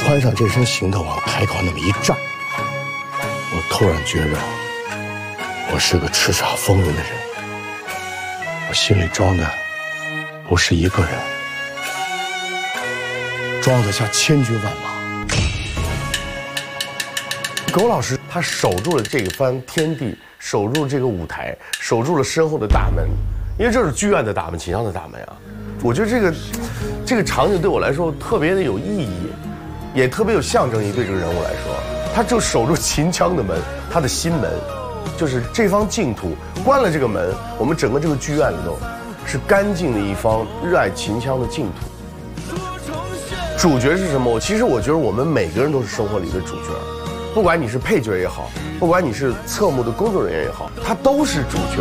穿上这身行头往开口那么一站，我突然觉着我是个叱咤风云的人。我心里装的不是一个人，装得下千军万马。苟老师他守住了这番天地，守住了这个舞台，守住了身后的大门，因为这是剧院的大门，秦腔的大门啊。我觉得这个场景对我来说特别的有意义，也特别有象征意义。对这个人物来说，他就守住秦腔的门，他的心门，就是这方净土。关了这个门，我们整个这个剧院里头是干净的一方热爱秦腔的净土。主角是什么？其实我觉得我们每个人都是生活里的主角，不管你是配角也好，不管你是侧幕的工作人员也好，他都是主角。